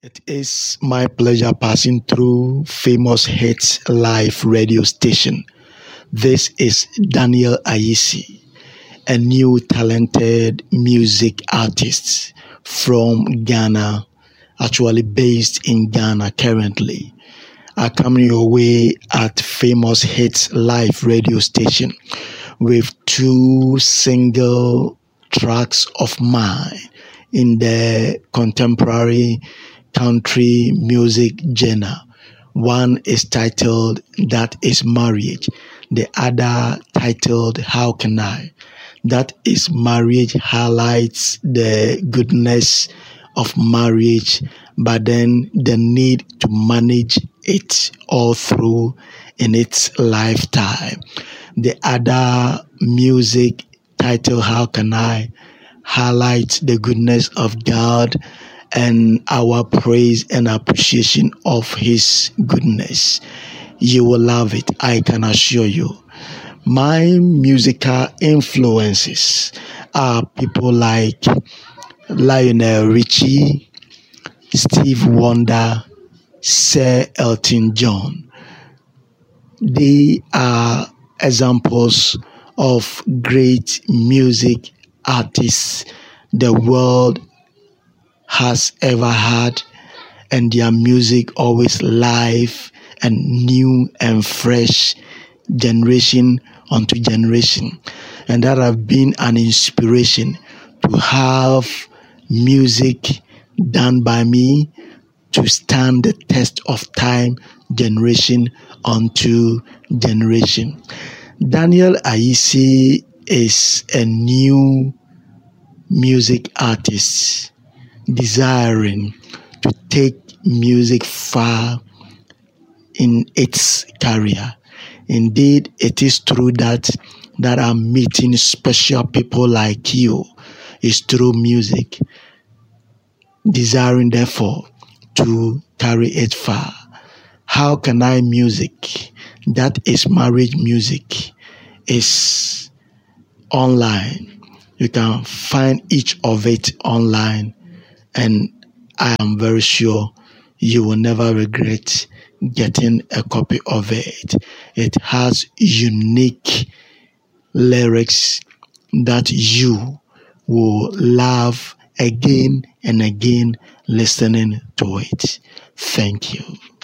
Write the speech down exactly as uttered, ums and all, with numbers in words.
It is my pleasure passing through Famous Hits Live radio station. This is Daniel Ayisi, a new talented music artist from Ghana, actually based in Ghana currently. I come your way at Famous Hits Live radio station with two single tracks of mine in the contemporary country music genre. One is titled That Is Marriage, the other titled How Can I? That Is Marriage highlights the goodness of marriage, but then the need to manage it all through in its lifetime. The other music titled How Can I? Highlights the goodness of God and our praise and appreciation of His goodness. You will love it, I can assure you. My musical influences are people like Lionel Richie, Steve Wonder, Sir Elton John. They are examples of great music artists the world has ever had, and their music always live and new and fresh, generation onto generation, and that have been an inspiration to have music done by me to stand the test of time, generation onto generation. Daniel Ayisi is a new music artist desiring to take music far in its career. Indeed, it is true that that I'm meeting special people like you is through music, desiring therefore to carry it far. How Can I music? That is marriage music. Is online. You can find each of it online, and I am very sure you will never regret getting a copy of it. It has unique lyrics that you will love again and again listening to it. Thank you.